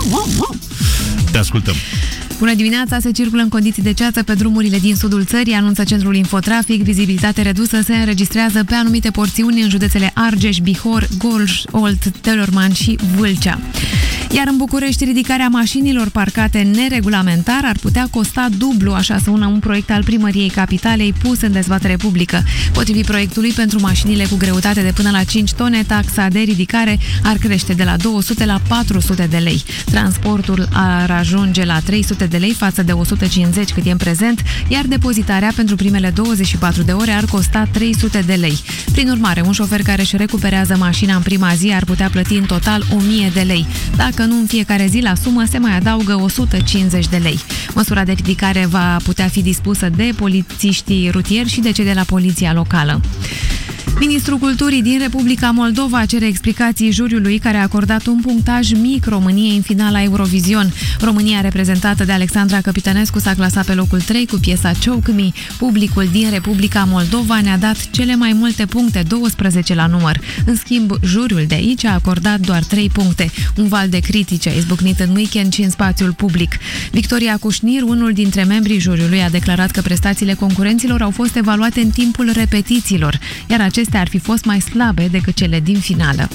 Te ascultăm. Bună dimineața, se circulă în condiții de ceață pe drumurile din sudul țării, anunță Centrul Infotrafic. Vizibilitate redusă se înregistrează pe anumite porțiuni în județele Argeș, Bihor, Gorj, Olt, Telorman și Vâlcea. Iar în București, ridicarea mașinilor parcate neregulamentar ar putea costa dublu, așa sună un proiect al Primăriei Capitalei pus în dezbatere publică. Potrivit proiectului, pentru mașinile cu greutate de până la 5 tone, taxa de ridicare ar crește de la 200 la 400 de lei. Transportul ar ajunge la 300 de lei față de 150 cât e în prezent, iar depozitarea pentru primele 24 de ore ar costa 300 de lei. Prin urmare, un șofer care își recuperează mașina în prima zi ar putea plăti în total 1000 de lei. Dacă nu în fiecare zi, la sumă se mai adaugă 150 de lei. Măsura de ridicare va putea fi dispusă de polițiștii rutieri și de cei de la poliția locală. Ministrul Culturii din Republica Moldova cere explicații juriului care a acordat un punctaj mic României în finala Eurovision. România, reprezentată de Alexandra Căpitănescu, s-a clasat pe locul 3 cu piesa Choke Me. Publicul din Republica Moldova ne-a dat cele mai multe puncte, 12 la număr. În schimb, juriul de aici a acordat doar 3 puncte. Un val de critici a izbucnit în weekend și în spațiul public. Victoria Cușnir, unul dintre membrii juriului, a declarat că prestațiile concurenților au fost evaluate în timpul repetițiilor, iar acestea ar fi fost mai slabe decât cele din finală.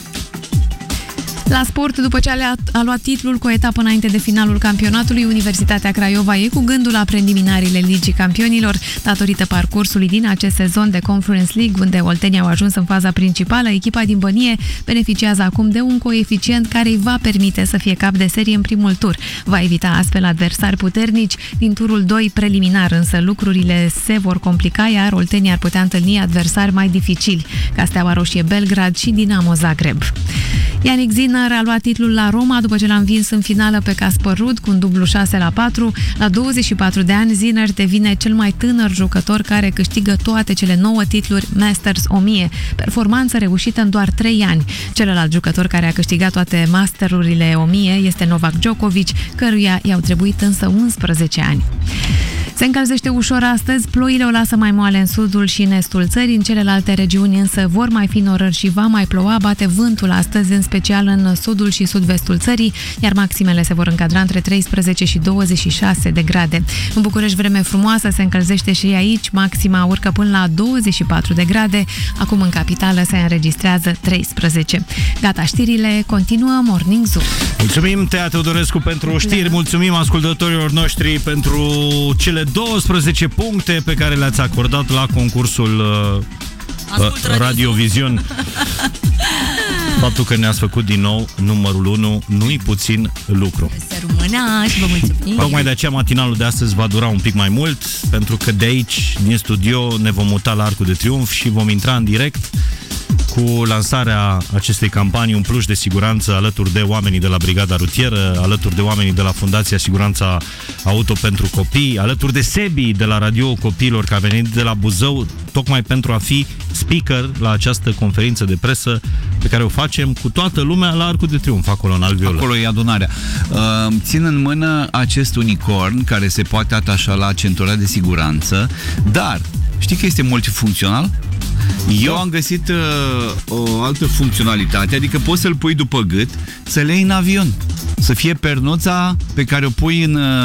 La sport, după ce a luat titlul cu o etapă înainte de finalul campionatului, Universitatea Craiova e cu gândul la preliminariile Ligii Campionilor, datorită parcursului din acest sezon de Conference League, unde oltenii au ajuns în faza principală. Echipa din Bănie beneficiază acum de un coeficient care îi va permite să fie cap de serie în primul tur. Va evita astfel adversari puternici din turul 2 preliminar, însă lucrurile se vor complica, iar oltenii ar putea întâlni adversari mai dificili, ca Steaua Roșie Belgrad și Dinamo Zagreb. Yannick Sinner a luat titlul la Roma după ce l-a învins în finală pe Casper Ruud cu un dublu 6-4. La 24 de ani, Sinner devine cel mai tânăr jucător care câștigă toate cele 9 titluri Masters 1000, performanță reușită în doar 3 ani. Celălalt jucător care a câștigat toate Masterurile 1000 este Novak Djokovic, căruia i-au trebuit însă 11 ani. Se încălzește ușor astăzi, ploile o lasă mai moale în sudul și în estul țării, în celelalte regiuni însă vor mai fi norări și va mai ploua, bate vântul astăzi, în special în sudul și sud-vestul țării, iar maximele se vor încadra între 13 și 26 de grade. În București vreme frumoasă, se încălzește și aici, maxima urcă până la 24 de grade, acum în capitală se înregistrează 13. Gata, știrile, continuă Morning Zoo. Mulțumim, Tea Teodorescu, pentru știri, mulțumim ascultătorilor noștri pentru cele 12 puncte pe care le-ați acordat la concursul Radiovision. Faptul că ne-ați făcut din nou numărul 1 nu-i puțin lucru. Să rămână și vă mulțumim. Tocmai de aceea matinalul de astăzi va dura un pic mai mult, pentru că de aici, din studio, ne vom muta la Arcul de Triunf și vom intra în direct cu lansarea acestei campanii, un plus de siguranță, alături de oamenii de la Brigada Rutieră, alături de oamenii de la Fundația Siguranța Auto pentru Copii, alături de Sebi de la Radio Copiilor, care a venit de la Buzău tocmai pentru a fi speaker la această conferință de presă pe care o facem cu toată lumea la Arcul de Triunf, acolo în alveolă. Acolo e adunarea. Țin în mână acest unicorn care se poate atașa la centura de siguranță, dar știi că este multifuncțional? Eu am găsit o altă funcționalitate, adică poți să-l pui după gât, să-l iei în avion, să fie pernuța pe care o pui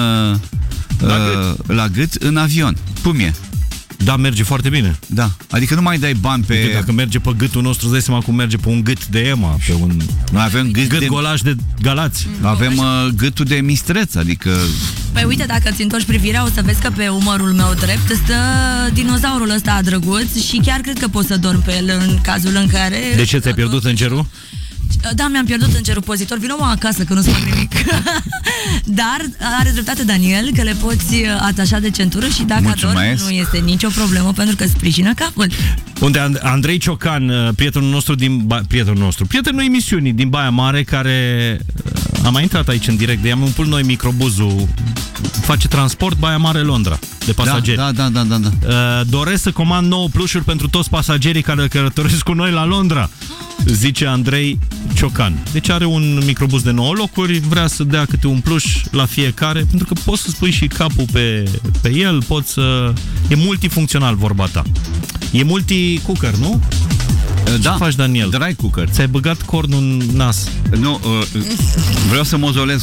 la gât în avion. Cum e? Da, merge foarte bine. Da, adică nu mai dai bani pe... Dacă merge pe gâtul nostru, îți dai seama cum merge pe un gât de Ema, pe un... Noi avem gât golaș de Galați. Avem gâtul de Mistreț, adică... Păi uite, dacă îți întorci privirea, o să vezi că pe umărul meu drept stă dinozaurul ăsta drăguț și chiar cred că poți să dormi pe el în cazul în care... De ce ți-ai pierdut îngerul? Da, mi-am pierdut îngerul pozitor. Vino mă acasă că nu spun nimic. Dar are dreptate Daniel că le poți atașa de centură și dacă adormi nu este nicio problemă pentru că sprijină capul. Unde Andrei Ciocan, prietenul emisiunii din Baia Mare, care a mai intrat aici în direct, de i-am umplut noi microbuzul, face transport Baia Mare-Londra de pasageri. Da. Doresc să comand 9 plușuri pentru toți pasagerii care călătoresc cu noi la Londra, zice Andrei Ciocan. Deci are un microbus de 9 locuri, vrea să dea câte un pluș la fiecare, pentru că poți să spui și capul pe el, poți să... E multifuncțional, vorba ta. E multi-cooker, nu? Da. Ce faci, Daniel? Dry cooker. Ți-ai băgat cornul în nas. Nu, vreau să mozolesc